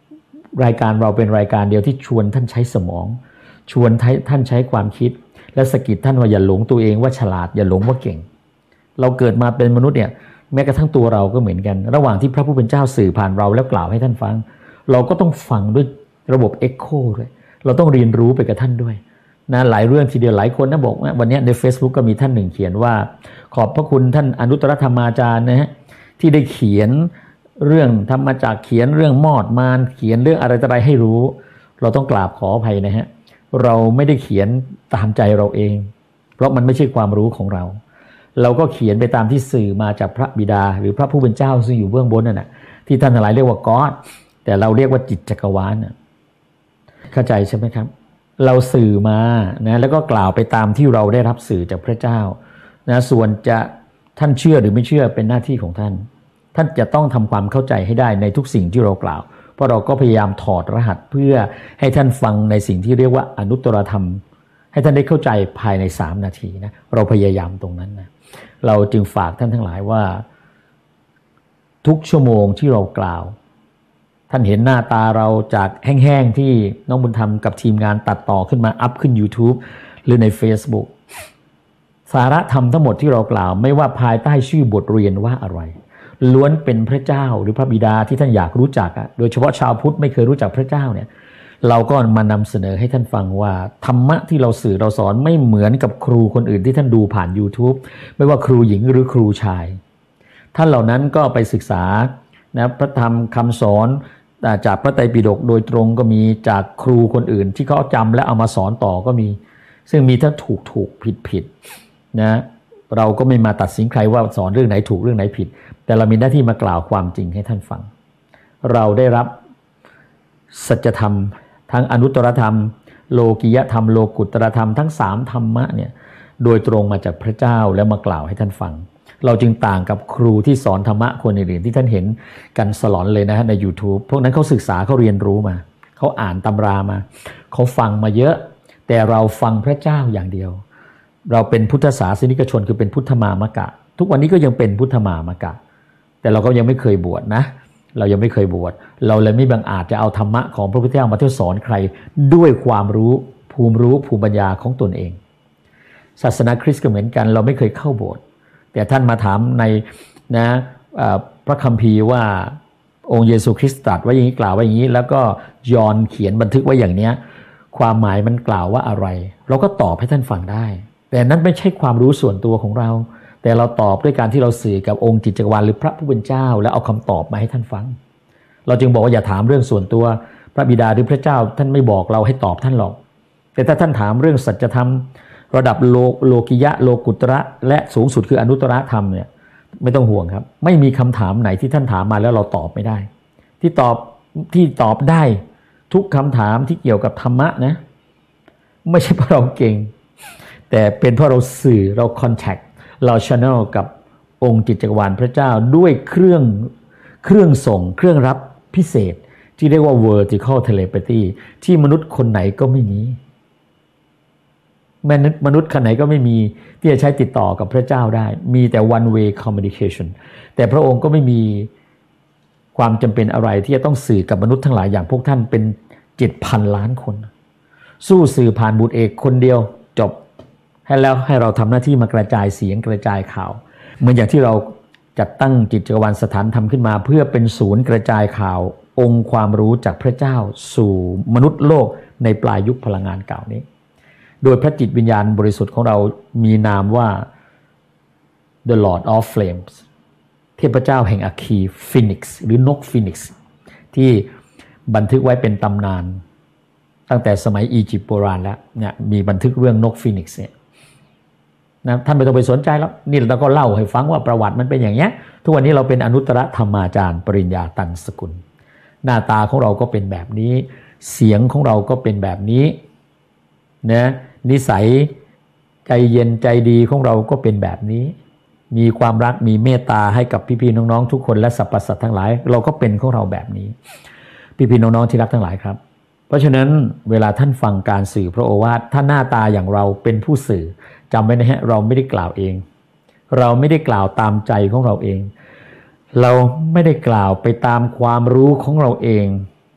รายการเราเป็นรายการเดียวที่ชวนท่านใช้สมองชวนท่านใช้ความคิดและสะกิดท่านว่าอย่าหลงตัวเองว่าฉลาดอย่าหลงว่าเก่งเราเกิดมาเป็นมนุษย์เนี่ยแม้กระทั่งตัวเราก็เหมือนกันระหว่างที่พระผู้เป็นเจ้าสื่อผ่านเราแล้วกล่าวให้ท่านฟังเราก็ต้องฟังด้วยระบบเอ็กโคด้วยเราต้องเรียนรู้ไปกับท่านด้วยนะหลายเรื่องทีเดียวหลายคนนะบอกว่าวันนี้ใน Facebook ก็มีท่านหนึ่งเขียนว่าขอบพระคุณท่านอนุตตรธรรมาจารย์นะฮะที่ได้เขียนเรื่องธรรมจักรเขียนเรื่องมอดมารเขียนเรื่องอะไรต่ออะไรให้รู้เราต้องกราบขออภัยนะฮะเราไม่ได้เขียนตามใจเราเองเพราะมันไม่ใช่ความรู้ของเราเราก็เขียนไปตามที่สื่อมาจากพระบิดาหรือพระผู้เป็นเจ้าซึ่งอยู่เบื้องบนนั่นแหะที่ท่านทั้งหลายเรียกว่าก็อดแต่เราเรียกว่าจิตจักรวาลเข้าใจใช่ไหมครับเราสื่อมานะแล้วก็กล่าวไปตามที่เราได้รับสื่อจากพระเจ้านะส่วนจะท่านเชื่อหรือไม่เชื่อเป็นหน้าที่ของท่านท่านจะต้องทำความเข้าใจให้ได้ในทุกสิ่งที่เรากล่าวเพราะเราก็พยายามถอดรหัสเพื่อให้ท่านฟังในสิ่งที่เรียกว่าอนุตตรธรรมให้ท่านได้เข้าใจภายใน3นาทีนะเราพยายามตรงนั้นนะเราจึงฝากท่านทั้งหลายว่าทุกชั่วโมงที่เรากล่าวท่านเห็นหน้าตาเราจากแห้งๆที่น้องบุญธรรมกับทีมงานตัดต่อขึ้นมาอัพขึ้น YouTube หรือใน Facebook สาระธรรมทั้งหมดที่เรากล่าวไม่ว่าภายใต้ชื่อบทเรียนว่าอะไรล้วนเป็นพระเจ้าหรือพระบิดาที่ท่านอยากรู้จักโดยเฉพาะชาวพุทธไม่เคยรู้จักพระเจ้าเนี่ยเราก็มานำเสนอให้ท่านฟังว่าธรรมะที่เราสื่อเราสอนไม่เหมือนกับครูคนอื่นที่ท่านดูผ่าน YouTube ไม่ว่าครูหญิงหรือครูชายท่านเหล่านั้นก็ไปศึกษานะพระธรรมคำสอนจากพระไตรปิฎกโดยตรงก็มีจากครูคนอื่นที่เขาจำและเอามาสอนต่อก็มีซึ่งมีทั้งถูกผิดนะเราก็ไม่มาตัดสินใครว่าสอนเรื่องไหนถูกเรื่องไหนผิดแต่เรามีหน้าที่มากล่าวความจริงให้ท่านฟังเราได้รับสัจธรรมทั้งอนุตตรธรรมโลกิยธรรมโลกุตตรธรรมทั้ง3ธรรมะเนี่ยโดยตรงมาจากพระเจ้าแล้วมากล่าวให้ท่านฟังเราจึงต่างกับครูที่สอนธรรมะคนอื่นๆที่ท่านเห็นกันสลอนเลยนะฮะใน YouTube พวกนั้นเขาศึกษาเขาเรียนรู้มาเขาอ่านตำรามาเขาฟังมาเยอะแต่เราฟังพระเจ้าอย่างเดียวเราเป็นพุทธศาสนิกชนคือเป็นพุทธมามกะทุกวันนี้ก็ยังเป็นพุทธมามกะแต่เราก็ยังไม่เคยบวชนะเรายังไม่เคยบวชเราเลยไม่บังอาจจะเอาธรรมะของพระพุทธเจ้ามาเที่ยวสอนใครด้วยความรู้ภูมิปัญญาของตนเองศาสนาคริสต์ก็เหมือนกันเราไม่เคยเข้าโบสถ์แต่ท่านมาถามในนะพระคัมภีร์ว่าองค์เยซูคริสต์ตรัสว่าอย่างนี้กล่าวว่าอย่างนี้แล้วก็ยอห์นเขียนบันทึกไว้อย่างนี้ความหมายมันกล่าวว่าอะไรเราก็ตอบให้ท่านฟังได้แต่นั้นไม่ใช่ความรู้ส่วนตัวของเราแต่เราตอบด้วยการที่เราสื่อกับองค์จิตจักรวาลหรือพระผู้เป็นเจ้าแล้วเอาคำตอบมาให้ท่านฟังเราจึงบอกว่าอย่าถามเรื่องส่วนตัวพระบิดาหรือพระเจ้าท่านไม่บอกเราให้ตอบท่านหรอกแต่ถ้าท่านถามเรื่องสัจธรรมระดับโลกิยะโลกุตระและสูงสุดคืออนุตตรธรรมเนี่ยไม่ต้องห่วงครับไม่มีคำถามไหนที่ท่านถามมาแล้วเราตอบไม่ได้ที่ตอบได้ทุกคำถามที่เกี่ยวกับธรรมะนะไม่ใช่เพราะเราเก่งแต่เป็นเพราะเราสื่อเราคอนแทคเรา channel กับองค์จิตจักรวาลพระเจ้าด้วยเครื่องส่งเครื่องรับพิเศษที่เรียกว่า vertical telepathy ที่มนุษย์คนไหนก็ไม่มีมนุษย์คนไหนก็ไม่มีที่จะใช้ติดต่อกับพระเจ้าได้มีแต่ one way communication แต่พระองค์ก็ไม่มีความจำเป็นอะไรที่จะต้องสื่อกับมนุษย์ทั้งหลายอย่างพวกท่านเป็น 7,000 ล้านคนสู้สื่อผ่านบุตรเอกคนเดียวจบให้เราทำหน้าที่มากระจายเสียงกระจายข่าวเหมือนอย่างที่เราจัดตั้งจิตจักรวาลสถานธรรมขึ้นมาเพื่อเป็นศูนย์กระจายข่าวองค์ความรู้จากพระเจ้าสู่มนุษย์โลกในปลายยุคพลังงานเก่านี้โดยพระจิตวิญญาณบริสุทธิ์ของเรามีนามว่า The Lord of Flames เทพเจ้าแห่งอัคคีฟินิกซ์หรือนกฟินิกซ์ที่บันทึกไว้เป็นตำนานตั้งแต่สมัยอียิปต์โบราณแล้วเนี่ยมีบันทึกเรื่องนกฟินิกซ์เนี่ยนะท่านไม่ต้องไปสนใจแล้วนี่เราก็เล่าให้ฟังว่าประวัติมันเป็นอย่างเงี้ยทุกวันนี้เราเป็นอนุตตรธรรมาจารย์ปริญญาตันสกุลหน้าตาของเราก็เป็นแบบนี้เสียงของเราก็เป็นแบบนี้นะนิสัยใจเย็นใจดีของเราก็เป็นแบบนี้มีความรักมีเมตตาให้กับพี่ๆน้องๆทุกคนและสรรพสัตว์ทั้งหลายเราก็เป็นของเราแบบนี้พี่ๆน้องๆที่รักทั้งหลายครับเพราะฉะนั้นเวลาท่านฟังการสื่อพระโอวาทถ้าหน้าตาอย่างเราเป็นผู้สื่อจำไว้นะฮะเราไม่ได้กล่าวเองเราไม่ได้กล่าวตามใจของเราเองเราไม่ได้กล่าวไปตามความรู้ของเราเอง